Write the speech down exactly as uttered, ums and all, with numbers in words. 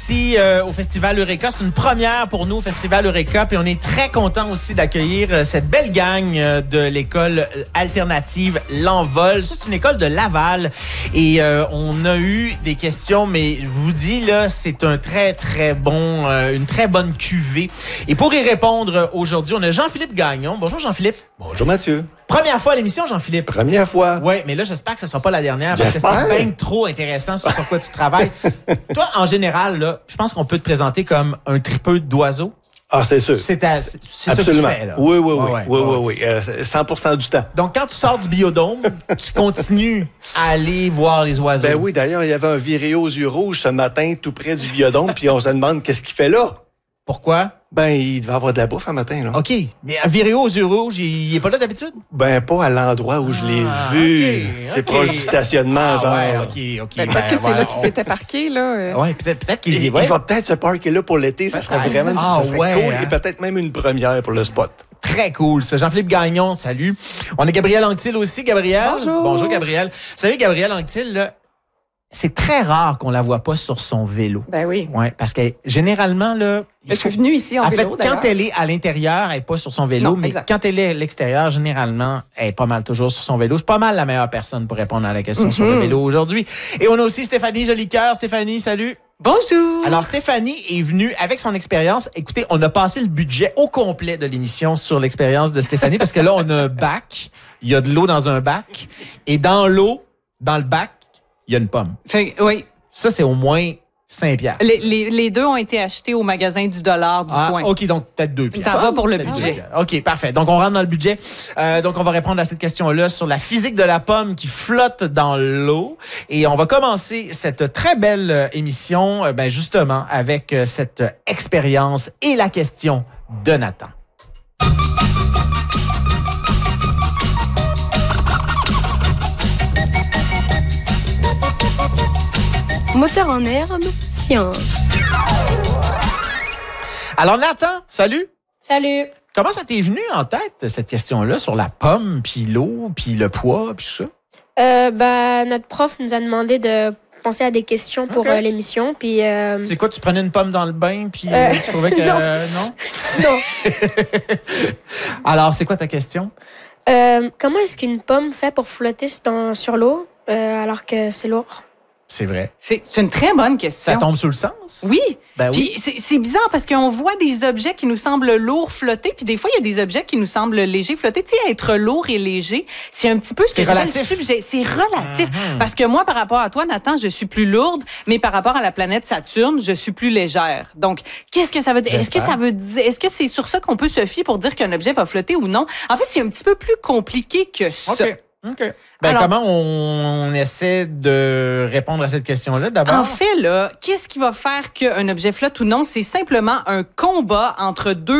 ici euh, au Festival Eureka. C'est une première pour nous au Festival Eureka. Puis on est très content aussi d'accueillir euh, cette belle gang euh, de l'école alternative L'Envol. Ça, c'est une école de Laval. Et euh, on a eu des questions, mais je vous dis, là, c'est un très, très bon, euh, une très bonne cuvée. Et pour y répondre aujourd'hui, on a Jean-Philippe Gagnon. Bonjour, Jean-Philippe. Bonjour, Mathieu. Première fois à l'émission, Jean-Philippe. Première fois. Oui, mais là, j'espère que ce ne sera pas la dernière parce que J'espère. c'est bien trop intéressant sur, sur quoi tu travailles. Toi, en général, là, je pense qu'on peut te présenter comme un tripeux d'oiseaux. Ah, c'est sûr. C'est, ta, c'est ça que tu Absolument. fais, là. Oui, oui, oui. Ouais, ouais, oui, ouais. oui, oui. Euh, cent pour cent du temps. Donc, quand tu sors du biodôme, tu continues à aller voir les oiseaux. Ben oui, d'ailleurs, il y avait un viré aux yeux rouges ce matin, tout près du biodôme, puis on se demande qu'est-ce qu'il fait là. Pourquoi? Ben, il devait avoir de la bouffe un matin, là. OK. Mais un viré aux yeux rouges, il n'est pas là d'habitude? Ben, pas à l'endroit où je l'ai Ah, vu. ok, C'est ok. proche du stationnement, Ah, genre. ouais, OK, OK. Ben, peut-être que c'est là qu'il s'était parqué, là. euh. Oui, peut-être, peut-être qu'il Il, y il ouais. va peut-être se parker là pour l'été. Ça serait Peut-être. vraiment Ah, ça serait ouais, cool. hein. Et peut-être même une première pour le spot. Très cool, ça. Jean-Philippe Gagnon, salut. On a Gabrielle Anctil aussi. Gabrielle. Bonjour. Bonjour, Gabrielle. Vous savez, Gabrielle Anctil, là, c'est très rare qu'on la voit pas sur son vélo. Ben oui. Ouais, parce que généralement, là. il Je faut- suis venue ici en, En vélo, fait, d'ailleurs. quand elle est à l'intérieur, elle n'est pas sur son vélo, Non, mais exact. quand elle est à l'extérieur, généralement, elle est pas mal toujours sur son vélo. C'est pas mal la meilleure personne pour répondre à la question sur le Mhm. vélo aujourd'hui. Et on a aussi Stéphanie Jolicoeur. Stéphanie, salut. Bonjour! Alors, Stéphanie est venue avec son expérience. Écoutez, on a passé le budget au complet de l'émission sur l'expérience de Stéphanie parce que là, on a un bac. Il y a de l'eau dans un bac. Et dans l'eau, dans le bac, il y a une pomme. Fait, oui. Ça, c'est au moins cinq piastres. Les, les, les deux ont été achetés au magasin du dollar du Ah, coin. OK, donc peut-être deux Ça piastres. va pour le Peut-être budget. deux piastres. OK, parfait. Donc, on rentre dans le budget. Euh, donc, on va répondre à cette question-là sur la physique de la pomme qui flotte dans l'eau. Et on va commencer cette très belle euh, émission, euh, ben, justement, avec euh, cette euh, expérience et la question de Nathan. Moteur en herbe, science. Alors, Nathan, salut. Salut. Comment ça t'est venu en tête, cette question-là, sur la pomme, puis l'eau, puis le poids, puis tout ça? Euh, bah, notre prof nous a demandé de penser à des questions pour Ok. euh, l'émission, puis euh, C'est quoi, tu prenais une pomme dans le bain, puis Euh, tu trouvais que... non. euh, non? non. Alors, c'est quoi ta question? Euh, comment est-ce qu'une pomme fait pour flotter dans- sur l'eau euh, alors que c'est lourd? C'est vrai. C'est c'est une très bonne question. Ça tombe sous le sens? Oui. Ben oui. Puis c'est c'est bizarre parce qu'on voit des objets qui nous semblent lourds flotter, puis des fois, il y a des objets qui nous semblent légers flotter. Tu sais, être lourd et léger, c'est un petit peu ce C'est que j'appelle relatif. subjet- C'est relatif. Mhm. Parce que moi, par rapport à toi, Nathan, je suis plus lourde, mais par rapport à la planète Saturne, je suis plus légère. Donc, qu'est-ce que ça veut dire? Est-ce que J'espère. ça veut dire, est-ce que c'est sur ça qu'on peut se fier pour dire qu'un objet va flotter ou non? En fait, c'est un petit peu plus compliqué que ça. OK. OK. Ben, Alors- comment on, on essaie de répondre à cette question-là, d'abord? En fait, là, qu'est-ce qui va faire qu'un objet flotte ou non? C'est simplement un combat entre deux